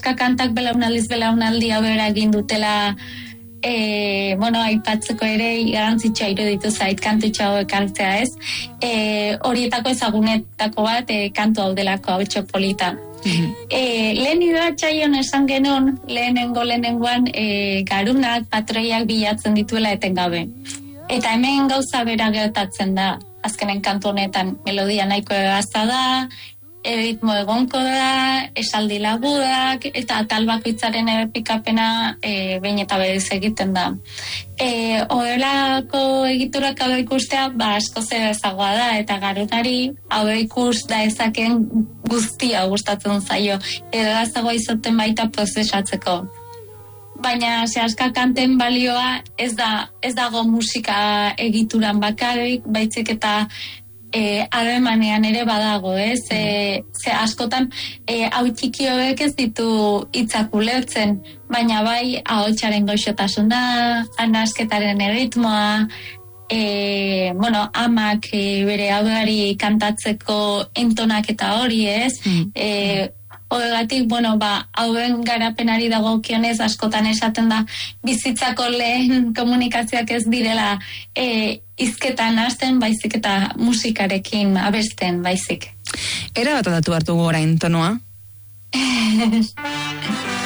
sehaska kantak belaunaldi hau eragin dutela, aipatzeko ere garrantzitsua iruditu zait kantutxo hauek hartzea, ez? Horietako ezagunetako bat kantu hau delako hau polita. Lehen irratsaioan esan genuen, lehenengoan garunak, patroiak bilatzen dituela etengabe. Eta hemen gauza bera gertatzen da, azkenen kantu honetan melodia nahiko egaza da, ritmo egonko da, esaldi laburak, eta atal bakoitzaren errepikapena behin eta berriz egiten da. Horrelako egiturak hau ikustea, asko zebezagoa da, eta garunari hau ikus da ezaken guztia gustatzen zaio, edo azagoa izaten baita prozesatzeko. Baina sehaska kanten balioa ez dago musika egituran bakarrik, baitzik eta harremanean ere badago, ez? Ze askotan hau txiki hauek ez ditu hitzak ulertzen, baina bai ahotsaren goxotasuna, nahasketaren erritmoa, amak bere haurari kantatzeko entonaketa hori, ez? Horregatik, hauen garapenari dagokionez askotan esaten da bizitzako lehen komunikazioak ez direla hizketan hasten, baizik eta musikarekin abesten, baizik. Era bat aldatu hartu orain tonua?